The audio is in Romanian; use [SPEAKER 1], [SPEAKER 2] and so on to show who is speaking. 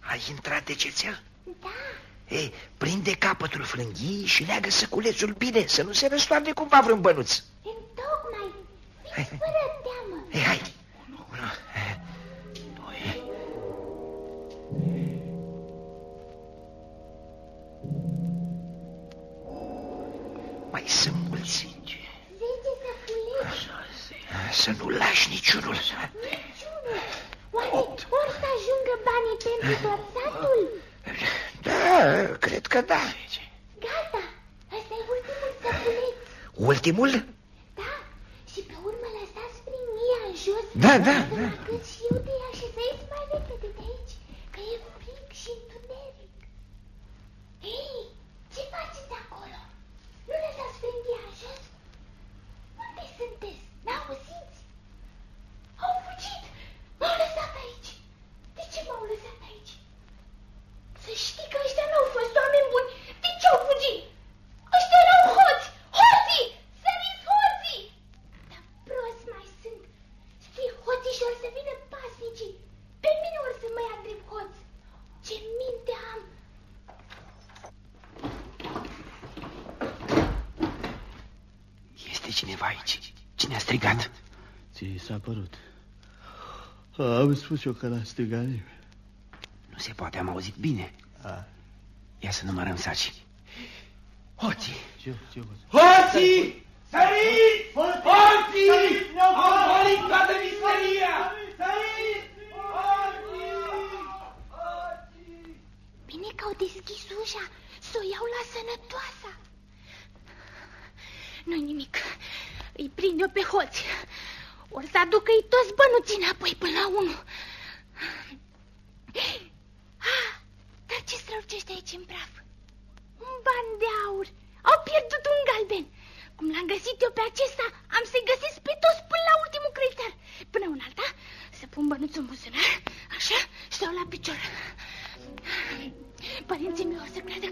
[SPEAKER 1] Ai intrat de cețel?
[SPEAKER 2] Da.
[SPEAKER 1] Ei, prinde capătul frânghiei și leagă săculețul bine, să nu se răstoarne cumva vreun bănuț.
[SPEAKER 2] Întocmai. Fiți fără teamă.
[SPEAKER 1] Ei, hai. 1, 2. Mai sunt mulți.
[SPEAKER 2] 10 săculeți.
[SPEAKER 1] Să nu lași niciunul.
[SPEAKER 2] Niciunul. Oare or să ajungă banii pentru tot satul?
[SPEAKER 1] Da, cred că da.
[SPEAKER 2] Gata, ăsta e ultimul săculeț.
[SPEAKER 1] Ultimul?
[SPEAKER 2] Da, și pe urmă lăsați prin mie în jos.
[SPEAKER 1] Da.
[SPEAKER 2] Să mă cât și eu de ea și să ies mai repede de aici, că e frig și întuneric. Ei, ce faceți acolo? Nu lăsați frânghia în jos? Unde sunteți? N-auziți? Au fugit! M-au lăsat aici. De ce m-au lăsat aici? Să știi că ăștia n-au fost oameni buni. De ce au fugit? Ăștia erau hoți! Hoții! Săriți hoții! Dar prost mai sunt. Știi, hoții și or să vină pasnicii. Pe mine or să mă ia drept hoț. Ce minte am!
[SPEAKER 1] Este cineva aici. Cine a strigat?
[SPEAKER 3] Ți s-a părut. Am spus eu că n-a strigat nimeni.
[SPEAKER 1] Nu se poate, am auzit bine. Ia să numărăm saci. Hoții!
[SPEAKER 3] Ce
[SPEAKER 4] Hoții! Săriți! Hoții! Au pălit toată miseria! Săriți! Hoții!
[SPEAKER 2] Bine că au deschis ușa, s-o iau la sănătoasa. Nu-i nimic, îi prind eu pe hoți. Or să aducă-i toți bănuții înapoi până la 1. Dar ce strălucește aici în praf? Un ban de aur. Au pierdut un galben. Cum l-am găsit eu pe acesta, am să-i găsesc pe toți până la ultimul creditar. Până un alta, să pun bănuțul în buzunar, așa, și stau la picior. Părinții mei o să creadă